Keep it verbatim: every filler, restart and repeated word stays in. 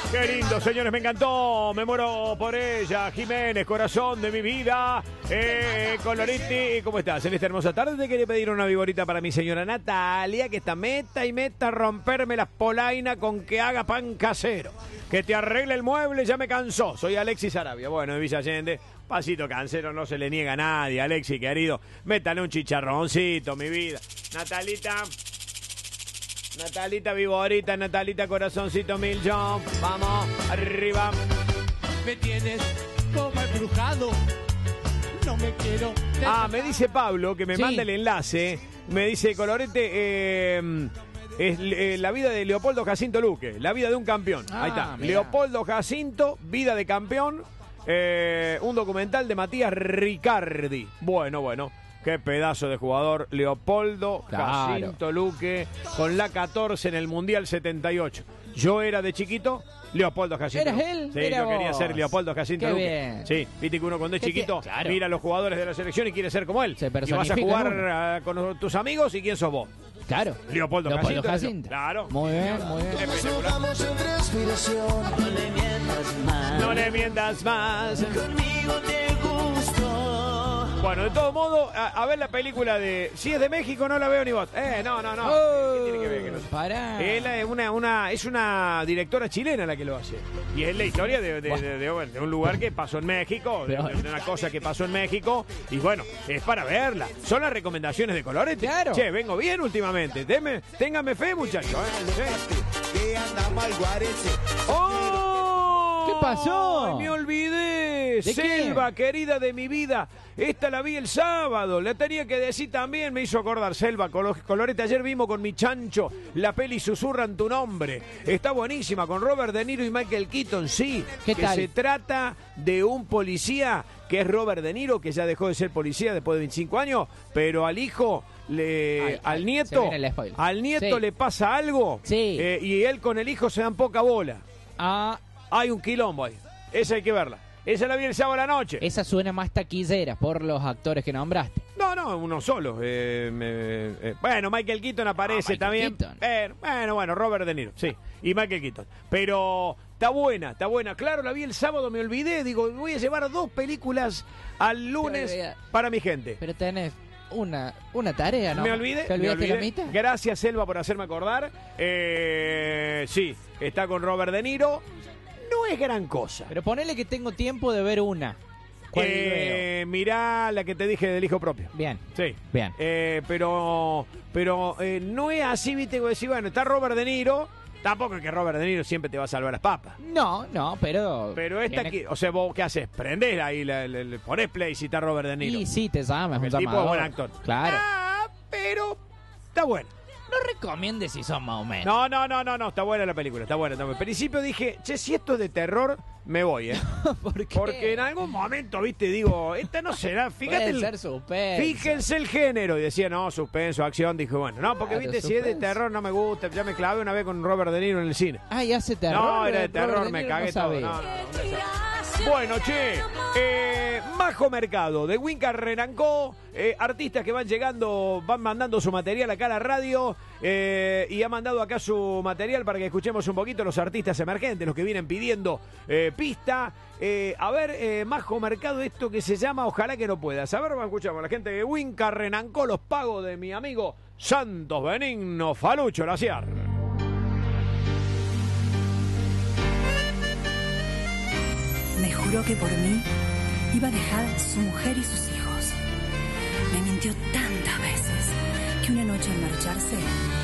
Qué lindo, señores, me encantó. Me muero por ella. Jiménez, corazón de mi vida. Eh, Coloriti, ¿cómo estás? En esta hermosa tarde te quería pedir una viborita para mi señora Natalia, que está meta y meta a romperme las polainas con que haga pan casero. Que te arregle el mueble, ya me cansó. Soy Alexis Arabia, bueno, de Villa Allende. Pasito cansero, no se le niega a nadie. Alexis, querido, métale un chicharroncito, mi vida. Natalita... Natalita Viborita, Natalita Corazoncito Millón. Vamos, arriba. Me tienes como embrujado. No me quiero. Ah, me dice Pablo, que me Sí. manda el enlace. Me dice, Colorete, eh, es eh, la vida de Leopoldo Jacinto Luque. La vida de un campeón. Ah, Ahí está. mirá. Leopoldo Jacinto, vida de campeón. Eh, un documental de Matías Ricardi. Bueno, bueno. Qué pedazo de jugador, Leopoldo Claro. Jacinto Luque, con la catorce en el Mundial setenta y ocho. Yo era de chiquito Leopoldo Jacinto. ¿Eras Luque. él? Sí, Era yo quería vos. ser Leopoldo Jacinto Qué Luque. bien. Sí, viste que uno cuando es ¿Qué chiquito te- claro. mira a los jugadores de la selección y quiere ser como él. Se Y vas a personifica jugar en uno. ah, con tus amigos y ¿quién sos vos? Claro. Leopoldo, Leopoldo Jacinto. Jacinto. Claro. Muy bien, muy bien. Espectacular. Vamos en respiración. No le mientas más. No le mientas más. Conmigo te gustó. Bueno, de todo modo, a, a ver la película de... Si es de México, no la veo ni vos. Eh, no, no, no. Oh, ¿Qué tiene que ver? Que no sé. pará. Él es una, una, es una directora chilena la que lo hace. Y es la historia de, de, de- de- bueno, de un lugar que pasó en México, de, de una cosa que pasó en México. Y bueno, es para verla. Son las recomendaciones de Colorete. Claro. Che, vengo bien últimamente. Deme, téngame fe, muchachos. ¿eh? Que anda mal guarece. ¡Oh! ¿Qué pasó? Ay, me olvidé. ¿De Selva, querida de mi vida. Esta la vi el sábado. La tenía que decir también. Me hizo acordar, Selva. Colo- Colorete, ayer vimos con mi chancho la peli Susurran tu nombre. Está buenísima, con Robert De Niro y Michael Keaton, sí. ¿Qué que tal? se trata de un policía que es Robert De Niro, que ya dejó de ser policía después de veinticinco años, pero al hijo... Le, Ay, al ay, se nieto viene el spoiler. al nieto Sí. le pasa algo Sí. eh, y él con el hijo se dan poca bola. Ah, Hay un quilombo ahí. Esa hay que verla. Esa la vi el sábado a la noche. esa suena más taquillera por los actores que nombraste. No, no, uno solo. Eh, me- eh, bueno, Michael Keaton aparece Ah, Michael también. Keaton. Eh, bueno, bueno, Robert De Niro, sí. Y Michael Keaton. Pero está buena, está buena. Claro, la vi el sábado, me olvidé. Digo, voy a llevar dos películas al lunes olvidé. para mi gente. Pero tenés una, una tarea, ¿no? Me olvidé, ¿Te me olvidaste olvidé. la mitad? Gracias, Selva, por hacerme acordar. Eh, sí, está con Robert De Niro. No es gran cosa. Pero ponele que tengo tiempo de ver una. ¿Cuál Eh, mirá la que te dije del hijo propio. veo? Bien. Sí. Bien. Eh, pero pero eh, no es así, viste, que decir, bueno, está Robert De Niro. Tampoco es que Robert De Niro siempre te va a salvar las papas. No, no, pero... Pero esta tiene- aquí, o sea, vos, ¿qué haces? Prendés ahí, le, le- le ponés play si está Robert De Niro. Y sí, te llamas, un El tipo es llamador. buen actor. Claro. Ah, pero está bueno. No recomiendes si son más o menos. No, no, no, no, no, está buena la película, está buena. Está buena. Al principio dije, che, si esto es de terror, me voy, ¿eh? ¿Por qué? Porque en algún momento, viste, digo, esta no será, fíjate, Puede el- ser suspenso. fíjense el género. Y decía, no, suspenso, acción. Dije, bueno, no, porque Claro, viste, si es de suspenso. terror no me gusta. Ya me clavé una vez con Robert De Niro en el cine. Ah, y hace terror. No, era de Robert terror, De me Niro, cagué no todo. sabía. No, no, no, un desastre. Bueno, che, eh, Majo Mercado de Winca Renancó, eh, artistas que van llegando, van mandando su material acá a la radio eh, y ha mandado acá su material para que escuchemos un poquito los artistas emergentes, los que vienen pidiendo eh, pista. Eh, a ver, eh, Majo Mercado, esto que se llama Ojalá que no puedas. A ver, vamos a escuchar a la gente de Winca Renancó, los pagos de mi amigo Santos Benigno Falucho Laciar. Me juró que por mí iba a dejar su mujer y sus hijos. Me mintió tantas veces que una noche al marcharse